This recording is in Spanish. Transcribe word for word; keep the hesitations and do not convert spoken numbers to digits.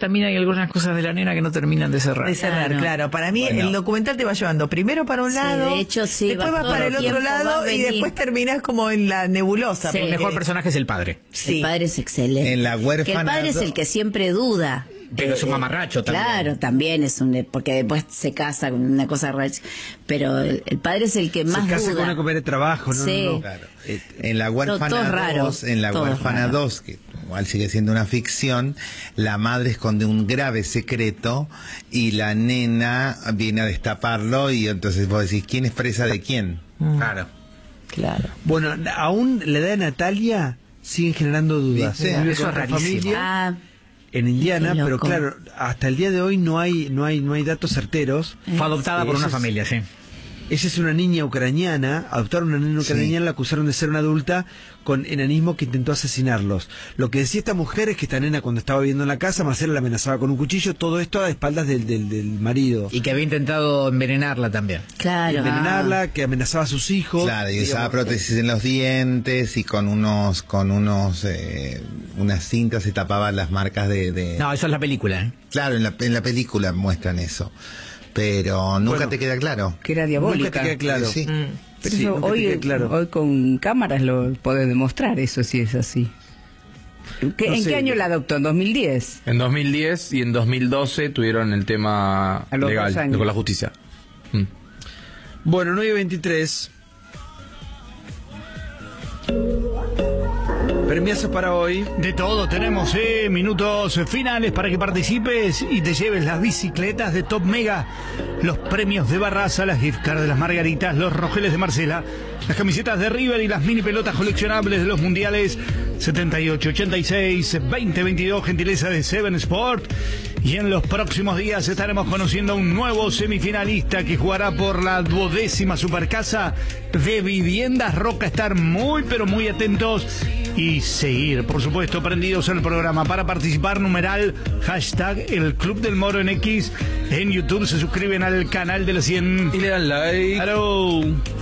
también hay algunas cosas de la nena que no terminan de cerrar. De cerrar, claro. claro. Para mí bueno. el documental te va llevando primero para un sí, lado, de hecho, sí, después vas para el otro lado y después terminas como en la nebulosa. Sí. El mejor personaje es el padre. Sí. El padre es excelente. En La Huérfana. Que el padre es el que siempre duda. Pero es un mamarracho también. Claro, también es un... Porque después se casa con una cosa racha. Pero el, el padre es el que más duda. Se casa duda. con una compañera de trabajo, ¿no? Sí. No, no. Claro. En La Huérfana dos, en La Huérfana dos, que igual sigue siendo una ficción, la madre esconde un grave secreto y la nena viene a destaparlo y entonces vos decís, ¿quién es presa de quién? Mm. Claro. Claro. Bueno, aún la edad de Natalia siguen generando dudas. Sí, ¿eh? Eso es rarísimo. Familia, ah, en Indiana, pero claro, hasta el día de hoy no hay no hay no hay datos certeros. Fue adoptada eh, por una es, familia, sí. Ella es una niña ucraniana, adoptaron una niña ucraniana, sí. La acusaron de ser una adulta con enanismo que intentó asesinarlos. Lo que decía esta mujer es que esta nena cuando estaba viviendo en la casa, Marcela la amenazaba con un cuchillo, todo esto a espaldas del, del, del marido. Y que había intentado envenenarla también. Claro. Envenenarla, ah. que amenazaba a sus hijos. Claro, y usaba digamos, prótesis en los dientes y con unos, con unos, eh, unas cintas se tapaban las marcas de... de... No, eso es la película, ¿eh? Claro, en la, en la película muestran eso. Pero nunca bueno, te queda claro. Que era diabólica. Nunca te queda claro. Sí. Mm. Pero Sí, eso, hoy, claro. hoy con cámaras lo podés demostrar, eso sí es así. ¿Qué, No ¿En sé. qué año la adoptó? ¿En dos mil diez? En dos mil diez y en dos mil doce tuvieron el tema A los legal dos años. con la justicia. Mm. Bueno, nueve veintitrés. Premiazos para hoy. De todo tenemos, eh, minutos finales para que participes y te lleves las bicicletas de Top Mega, los premios de Barraza, las gift cards de las Margaritas, los rogeles de Marcela, las camisetas de River y las mini pelotas coleccionables de los mundiales setenta y ocho, ochenta y seis, veinte veintidós, gentileza de Seven Sport. Y en los próximos días estaremos conociendo a un nuevo semifinalista que jugará por la duodécima Supercasa de Viviendas Roca. Estar muy pero muy atentos y seguir, por supuesto, prendidos al programa. Para participar, numeral hashtag el Club del Moro en X. En YouTube se suscriben al canal de la cien Y le dan like. ¡Aló!